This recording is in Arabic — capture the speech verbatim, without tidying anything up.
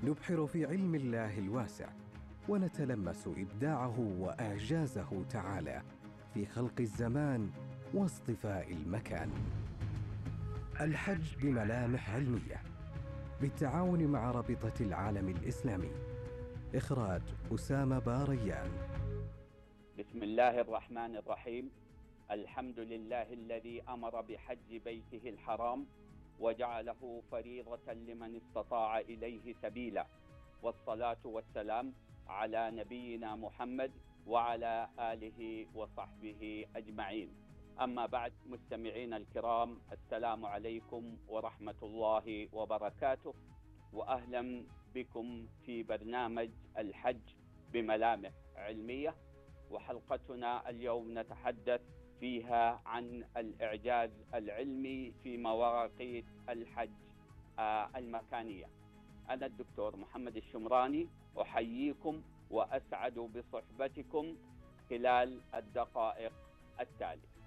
نبحر في علم الله الواسع ونتلمس إبداعه وإعجازه تعالى في خلق الزمان واصطفاء المكان. الحج بملامح علمية، بالتعاون مع رابطة العالم الإسلامي. إخراج أسامة باريان. بسم الله الرحمن الرحيم. الحمد لله الذي أمر بحج بيته الحرام وجعله فريضة لمن استطاع إليه سبيلا، والصلاة والسلام على نبينا محمد وعلى آله وصحبه أجمعين. أما بعد، مستمعين الكرام، السلام عليكم ورحمة الله وبركاته، وأهلا بكم في برنامج الحج بملامح علمية. وحلقتنا اليوم نتحدث فيها عن الإعجاز العلمي في مواقيت الحج المكانية. أنا الدكتور محمد الشمراني أحييكم وأسعد بصحبتكم خلال الدقائق التالية.